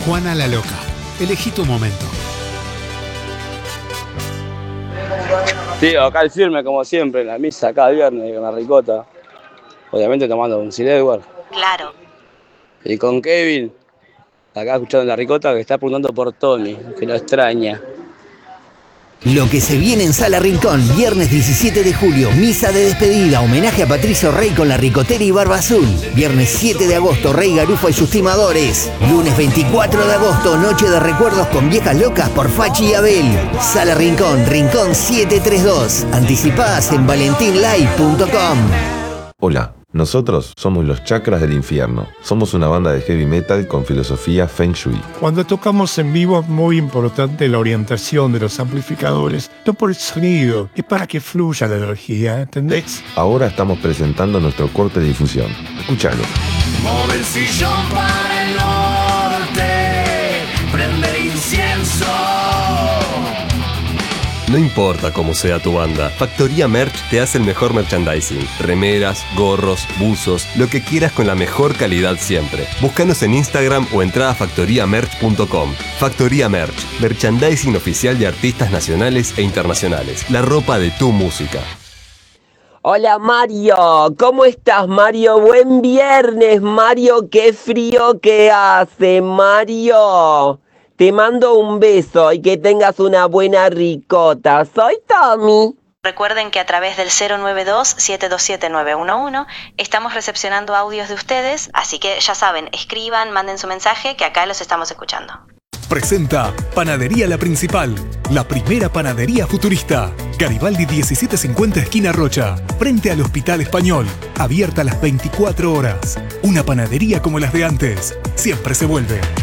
Juana la Loca. Elegí tu momento. Tío, acá el firme como siempre, en la misa cada viernes con la ricota. Obviamente tomando un Sir Edward. Claro. Y con Kevin, acá escuchando la ricota que está preguntando por Tony, que lo extraña. Lo que se viene en Sala Rincón, viernes 17 de julio, misa de despedida, homenaje a Patricio Rey con la ricotera y barba azul. Viernes 7 de agosto, Rey Garufa y sus timadores. Lunes 24 de agosto, noche de recuerdos con viejas locas por Fachi y Abel. Sala Rincón, Rincón 732. Anticipás en valentinlive.com. Hola, nosotros somos los Chakras del Infierno. Somos una banda de heavy metal con filosofía Feng Shui. Cuando tocamos en vivo es muy importante la orientación de los amplificadores. No por el sonido, es para que fluya la energía, ¿entendés? Ahora estamos presentando nuestro corte de difusión. Escuchalo. Move el sillón para el norte, prende el incienso. No importa cómo sea tu banda, Factoría Merch te hace el mejor merchandising. Remeras, gorros, buzos, lo que quieras con la mejor calidad siempre. Búscanos en Instagram o entra a factoriamerch.com. Factoría Merch, merchandising oficial de artistas nacionales e internacionales. La ropa de tu música. Hola Mario, ¿cómo estás Mario? Buen viernes Mario, qué frío que hace Mario. Te mando un beso y que tengas una buena ricota. Soy Tommy. Recuerden que a través del 092-727-911 estamos recepcionando audios de ustedes, así que ya saben, escriban, manden su mensaje, que acá los estamos escuchando. Presenta Panadería La Principal, la primera panadería futurista. Garibaldi 1750 esquina Rocha, frente al Hospital Español, abierta a las 24 horas. Una panadería como las de antes, siempre se vuelve.